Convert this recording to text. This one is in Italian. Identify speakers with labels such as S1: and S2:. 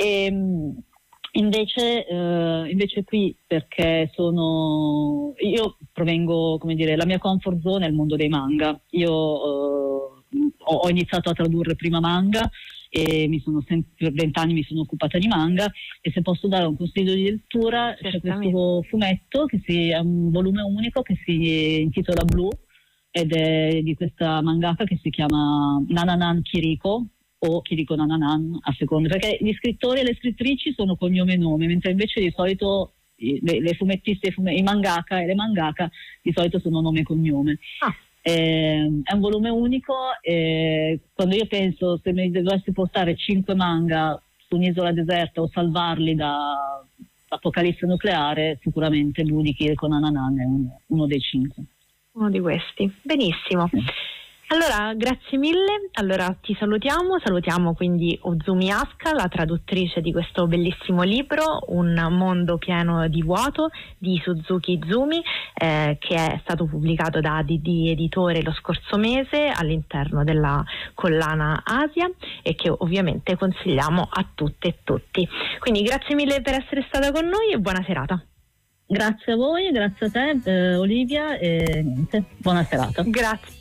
S1: Invece qui, perché io provengo, come dire, la mia comfort zone è il mondo dei manga. Io ho iniziato a tradurre prima manga e per 20 anni mi sono occupata di manga, e se posso dare un consiglio di lettura, c'è questo fumetto è un volume unico che si intitola Blue, ed è di questa mangaka che si chiama Nananan Kiriko o Kiriko Nananan, a seconda, perché gli scrittori e le scrittrici sono cognome e nome, mentre invece di solito le fumettiste, i mangaka e le mangaka di solito sono nome e cognome. È un volume unico, e quando io penso, se mi dovessi portare 5 manga su un'isola deserta o salvarli da apocalisse nucleare, sicuramente Blue di Kiriko Nananan è uno dei 5.
S2: Uno di questi. Benissimo. Allora, grazie mille. Allora ti salutiamo quindi Ozumi Asuka, la traduttrice di questo bellissimo libro, Un mondo pieno di vuoto, di Suzuki Izumi, che è stato pubblicato da ADD Editore lo scorso mese all'interno della collana Asia, e che ovviamente consigliamo a tutte e tutti. Quindi grazie mille per essere stata con noi e buona serata.
S1: Grazie a voi, grazie a te Olivia, e niente, buona serata.
S2: Grazie.